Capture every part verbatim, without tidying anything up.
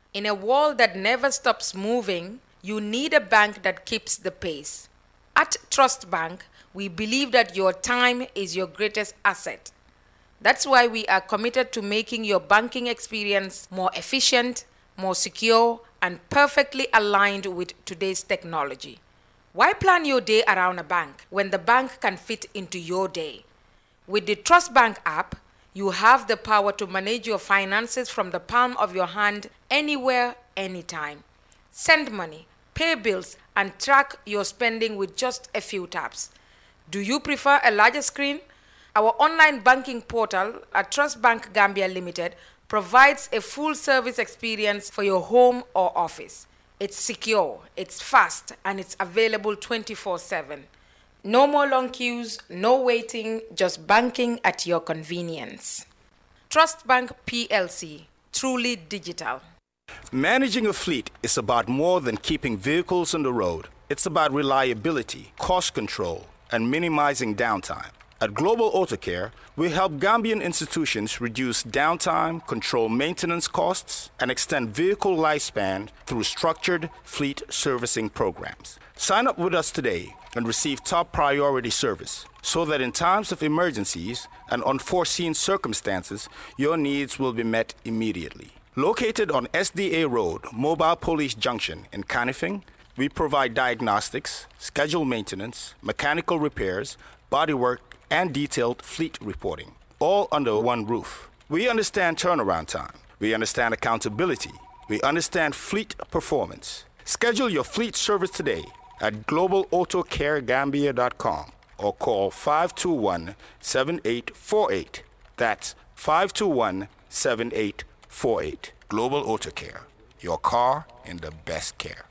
In a world that never stops moving, you need a bank that keeps the pace. At Trust Bank, we believe that your time is your greatest asset. That's why we are committed to making your banking experience more efficient, more secure, and perfectly aligned with today's technology. Why plan your day around a bank when the bank can fit into your day? With the Trust Bank app, you have the power to manage your finances from the palm of your hand anywhere, anytime. Send money, pay bills, and track your spending with just a few taps. Do you prefer a larger screen? Our online banking portal at Trust Bank Gambia Limited provides a full service experience for your home or office. It's secure, it's fast, and it's available twenty-four seven. No more long queues, no waiting, just banking at your convenience. Trust Bank P L C, truly digital. Managing a fleet is about more than keeping vehicles on the road. It's about reliability, cost control, and minimizing downtime. At Global Auto Care, we help Gambian institutions reduce downtime, control maintenance costs, and extend vehicle lifespan through structured fleet servicing programs. Sign up with us today and receive top priority service so that in times of emergencies and unforeseen circumstances, your needs will be met immediately. Located on S D A Road, Mobile Police Junction in Canifing, we provide diagnostics, scheduled maintenance, mechanical repairs, bodywork, and detailed fleet reporting, all under one roof. We understand turnaround time. We understand accountability. We understand fleet performance. Schedule your fleet service today at global auto care gambia dot com or call five two one, seven eight four eight. That's five two one, seven eight four eight. Global Auto Care, your car in the best care.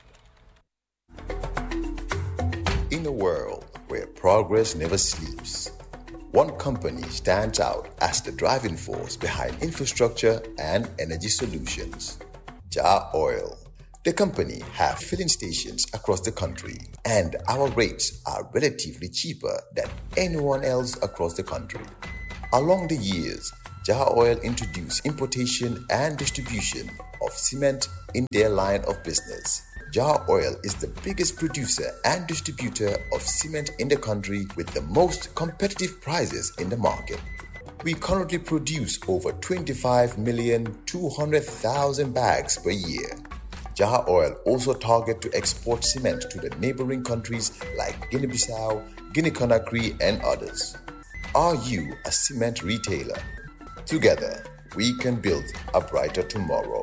In a world where progress never sleeps, one company stands out as the driving force behind infrastructure and energy solutions. Jar Oil. The company have filling stations across the country, and our rates are relatively cheaper than anyone else across the country. Along the years, Jar Oil introduced importation and distribution of cement in their line of business. Jar Oil is the biggest producer and distributor of cement in the country with the most competitive prices in the market. We currently produce over twenty-five million two hundred thousand bags per year. Jar Oil also target to export cement to the neighboring countries like Guinea-Bissau, Guinea-Conakry, and others. Are you a cement retailer? Together, we can build a brighter tomorrow.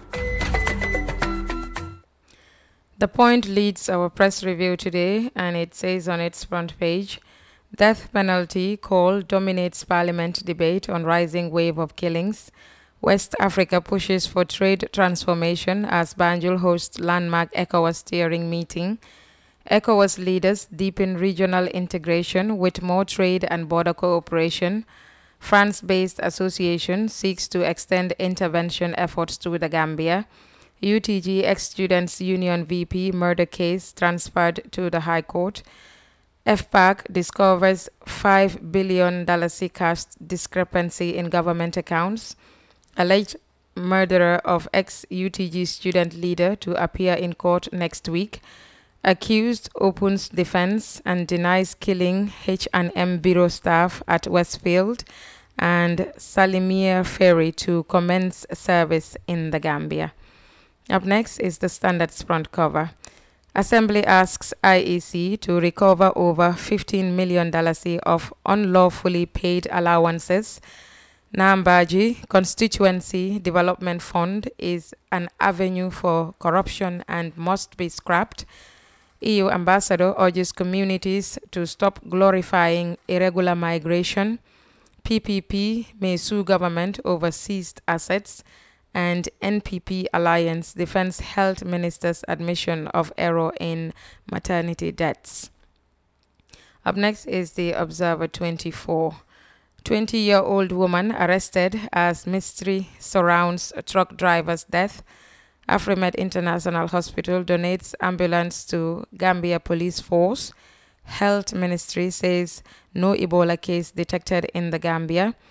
The Point leads our press review today, and it says on its front page, death penalty call dominates parliament debate on rising wave of killings. West Africa pushes for trade transformation as Banjul hosts landmark ECOWAS steering meeting. ECOWAS leaders deepen regional integration with more trade and border cooperation. France-based association seeks to extend intervention efforts to the Gambia. U T G ex-Students Union V P murder case transferred to the High Court. F PAC discovers five billion dollars C C A S discrepancy in government accounts. Alleged murderer of ex-U T G student leader to appear in court next week. Accused opens defense and denies killing H and M bureau staff at Westfield. And Salimia Ferry to commence service in the Gambia. Up next is the Standard's front cover. Assembly asks I E C to recover over fifteen million dollars of unlawfully paid allowances. Nambaji Constituency Development Fund is an avenue for corruption and must be scrapped. E U ambassador urges communities to stop glorifying irregular migration. P P P may sue government over seized assets. And N P P Alliance defends health minister's admission of error in maternity deaths. Up next is the Observer twenty-four. twenty-year-old woman arrested as mystery surrounds truck driver's death. Afrimed International Hospital donates ambulance to Gambia Police Force. Health Ministry says no Ebola case detected in the Gambia.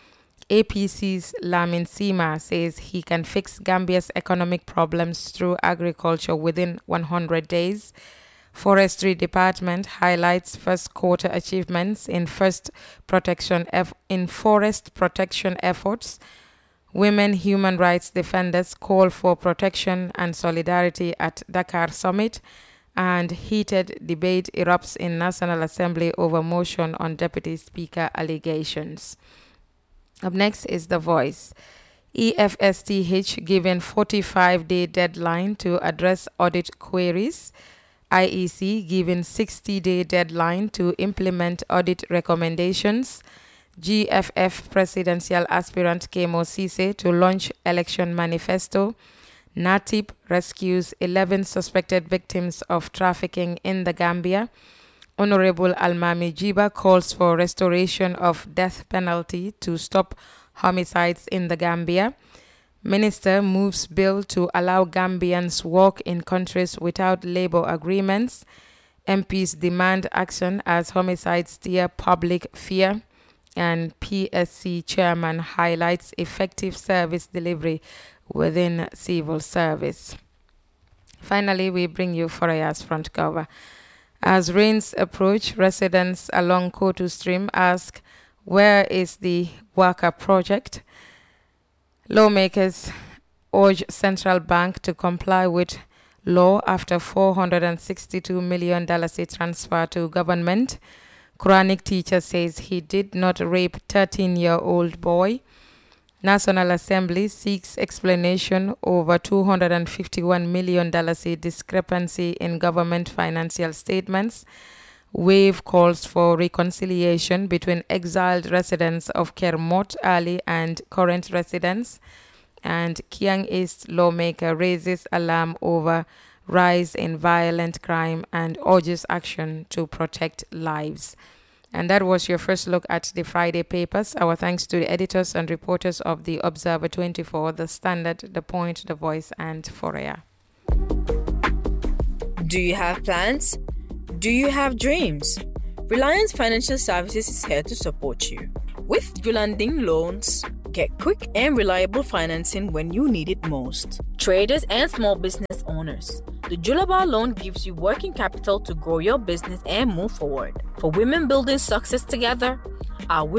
A P C's Lamin Sima says he can fix Gambia's economic problems through agriculture within one hundred days. Forestry Department highlights first quarter achievements in first protection eff- in forest protection efforts. Women human rights defenders call for protection and solidarity at Dakar Summit, and heated debate erupts in National Assembly over motion on Deputy Speaker allegations. Up next is The Voice. E F S T H given forty-five day deadline to address audit queries. I E C given sixty day deadline to implement audit recommendations. G F F presidential aspirant Kemo Sise to launch election manifesto. NATIP rescues eleven suspected victims of trafficking in the Gambia. Honorable Almami Jiba calls for restoration of death penalty to stop homicides in the Gambia. Minister moves bill to allow Gambians work in countries without labor agreements. M Ps demand action as homicides stir public fear. And P S C chairman highlights effective service delivery within civil service. Finally, we bring you Foraya's front cover. As rains approach, residents along Kotu Stream ask, where is the Waka project? Lawmakers urge central bank to comply with law after four hundred sixty-two million dollars transfer to government. Quranic teacher says he did not rape thirteen-year-old boy. National Assembly seeks explanation over two hundred fifty-one million dollars discrepancy in government financial statements. Wave calls for reconciliation between exiled residents of Kermot Ali and current residents. And Kiang East lawmaker raises alarm over rise in violent crime and urges action to protect lives. And that was your first look at the Friday papers. Our thanks to the editors and reporters of the Observer twenty-four, The Standard, The Point, The Voice, and Foraya. Do you have plans? Do you have dreams? Reliance Financial Services is here to support you. With Yulanding Loans, get quick and reliable financing when you need it most. Traders and small business owners, the Julaba loan gives you working capital to grow your business and move forward. For women building success together, our women